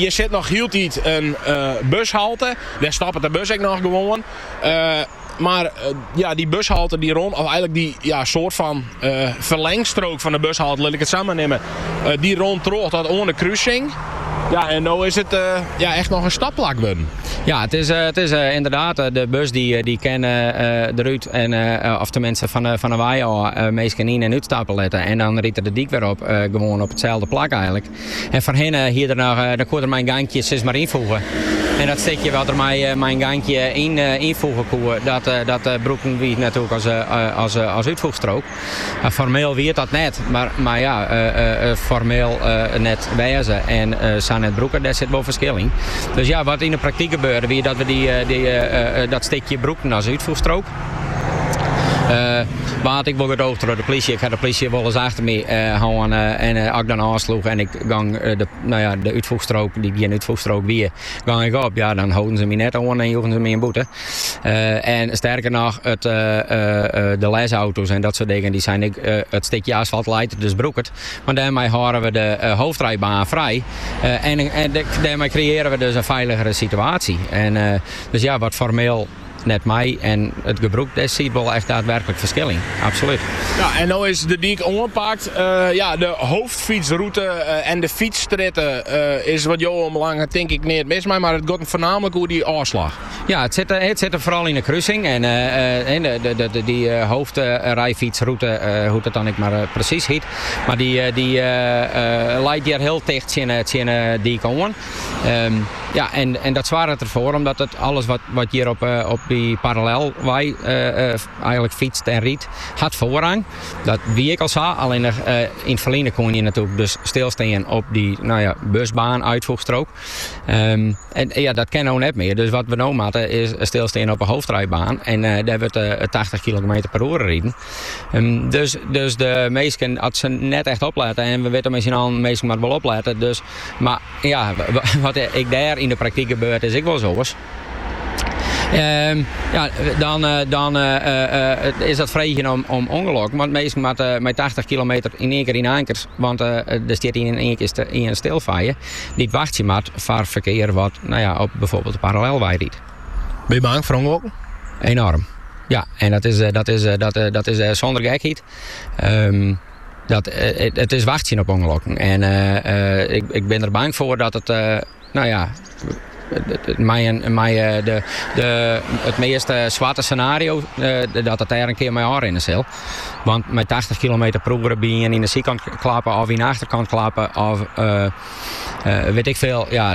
je zit nog heel tijd een bushalte. Daar stappen de bus ook nog gewoon. Maar die bushalte die rond, of eigenlijk die soort van verlengstrook van de bushalte, laat ik het samen nemen, die rond terug tot onder kruising. Ja, en nu is het echt nog een stapplak worden. Ja, het is inderdaad de bus die kennen eruit en of de mensen van de waai al meestal in en uitstappen letten. En dan riet er de dik weer op, gewoon op hetzelfde plak eigenlijk. En voor hen hier dan kon er mijn gangje 6 maar invoegen. En dat stukje wat er mijn gangje invoegen kon, dat broeken we natuurlijk als uitvoegstrook. Formeel weet dat net, maar ja, formeel net wijzen en net broeken, daar zit wel verschil in. Dus ja, wat in de praktijk gebeurde, wie dat we dat stukje broeken als uitvoerstrook. Wat ik wel gedoogd door de politie. Ik had de politie wel eens achter me houden en ik dan aansloeg en ik gang de uitvoegstrook, die geen uitvoegstrook weer, gang ik op. Ja, dan houden ze me net aan en joegen ze me een boete. En sterker nog, de lesauto's en dat soort dingen, die zijn het stukje asfalt leidt, dus broekert. Maar daarmee houden we de hoofdrijbaan vrij. En daarmee creëren we dus een veiligere situatie. En dus ja, wat formeel net mij en het gebruik, daar ziet wel echt daadwerkelijk verschil in. Absoluut. Ja, en nu is de dik ongepakt. De hoofdfietsroute en de fietsstritten is wat Johan belangrijk denk ik niet mis mij, maar het gaat voornamelijk hoe die afslag. Ja, het zit er vooral in de kruising en die hoofdrijfietsroute, hoe het dan ik maar precies heet, maar die leidt hier heel dicht in die komen. Ja, en dat zwaar het ervoor, omdat het alles wat hier op die parallelweg eigenlijk fietst en riet, had voorrang. Dat wie ik al zei, alleen in het verleden kon je natuurlijk dus stilstaan op die busbaan uitvoegstrook. En ja, dat kan ook net meer. Dus wat we nu moeten is stilstaan op een hoofdrijbaan en daar wordt 80 km per uur rijden. Dus de meesten, als ze net echt opletten, en we weten misschien al meesten maar wel opletten. Dus, maar ja, wat ik daar in de praktijk gebeurt is ik wel zo eens. Dan is dat vregen om ongeluk. Want meestal met 80 kilometer in één keer in ankers. Want er staat in één keer in een stilvaaien. Niet wacht je maar voor verkeer wat op bijvoorbeeld de parallelweg rijdt. Ben je bang voor ongelukken? Enorm. Ja, en dat is zonder gekheid. Het is wachten op ongelukken. En ik ben er bang voor dat het het meest zwarte scenario dat het daar een keer mee aan in zal. Want met 80 km per uur ben je in de zijkant klappen of in de achterkant klappen of weet ik veel. Ja,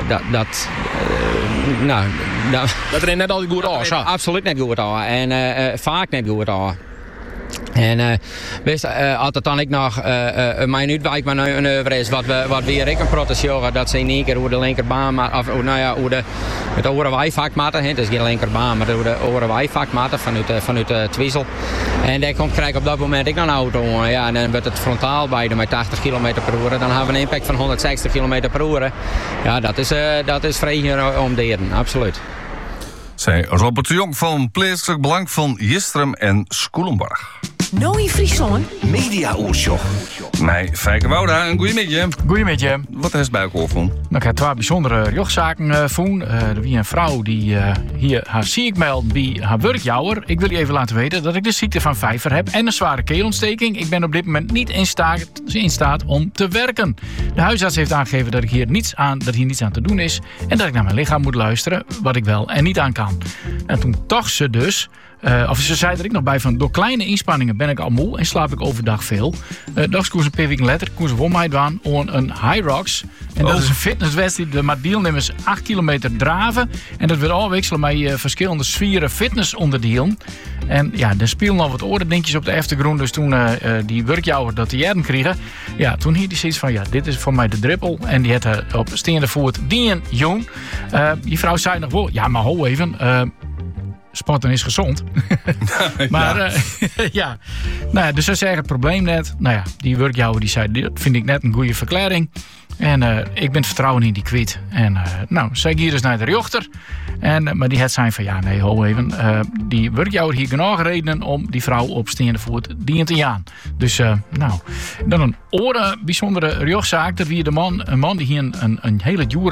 dat er net altijd goed aan. Absoluut net goed aan en vaak net goed aan. En altijd dan ik nog mijn uitwijkmanoeuvre is wat we hier ook een protesteren dat ze in één keer hoe de linkerbaan hoe het orenwijvak matten, het is geen linkerbaan, maar hoe de orenwijvak matten vanuit Twiesel. En daar krijg ik op dat moment ik nog een auto. Ja, en dan wordt het frontaal bij met 80 km per uur. Dan hebben we een impact van 160 km per uur. Ja, dat is vrij omderen, absoluut. Zij Robert de Jong van Plaatselijk Belang van Jistrum en Schoelenborg. Nou in Friesland. Media Oersjoch. Mij Fijke Wouda, een goeie midje. Goeie midje. Wat is bij elkaar van? Ik heb twee bijzondere jochzaken van. Er was een vrouw die hier haar ziek meldt bij haar werkjouwer. Ik wil je even laten weten dat ik de ziekte van vijver heb en een zware keelontsteking. Ik ben op dit moment niet in staat om te werken. De huisarts heeft aangegeven dat hier niets aan te doen is. En dat ik naar mijn lichaam moet luisteren, wat ik wel en niet aan kan. En toen dacht ze dus... ze zei er ik nog bij van, door kleine inspanningen ben ik al moe en slaap ik overdag veel. Dags koers een paar weken later, koers voor mij doen aan een High Rocks. En dat is een fitnesswedstrijd met deelnemers 8 kilometer draven. En dat wordt afwisselen met verschillende sferen fitnessonderdelen. En ja, er spelen al wat oordendingjes op de achtergrond. Dus toen die werkjouwer dat de jaren kregen, ja, toen hier die zoiets van, ja, dit is voor mij de drippel. En die had op staande voet die jong. Die vrouw zei nog wel, ja, maar ho even... sporten is gezond. Maar ja. Nou ja, dus ze zeggen het probleem net. Nou ja, die werkjouwer die zei, dat vind ik net een goede verklaring. En ik ben vertrouwen in die kwijt. En zij hier dus naar de rechter. Maar die had zijn van, ja nee, ho even. Die werkjouwer hier genoeg redenen om die vrouw op staande voet dien te jaan. Dus dan een bijzondere rechtszaak. Dat wie een man die hier een hele